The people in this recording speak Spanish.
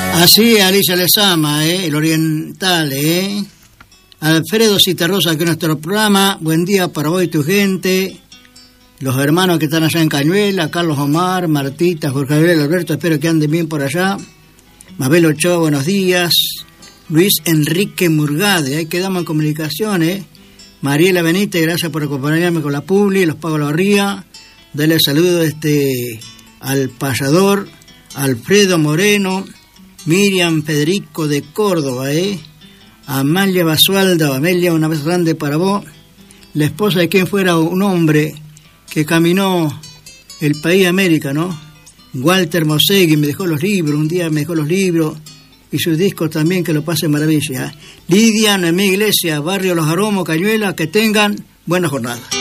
Así Alicia Lezama, el oriental, Alfredo Citarrosa, que es nuestro programa. Buen día para vos y tu gente. Los hermanos que están allá en Cañuela, Carlos Omar, Martita, Jorge Gabriel, Alberto, espero que anden bien por allá. Mabel Ochoa, buenos días. Luis Enrique Murgade, ahí quedamos en comunicaciones. Mariela Benítez, gracias por acompañarme con la Publi, los Pagos la Ría. Dale saludo al payador Alfredo Moreno, Miriam Federico de Córdoba, Amalia Basualdo, Amelia, una vez grande para vos, la esposa de quien fuera un hombre que caminó el país de América, ¿no? Walter Mosegui me dejó los libros, un día me dejó los libros y sus discos también, que lo pasen maravilla. Lidia, Noemí Iglesias, Barrio Los Aromos, Cañuela, que tengan buena jornada.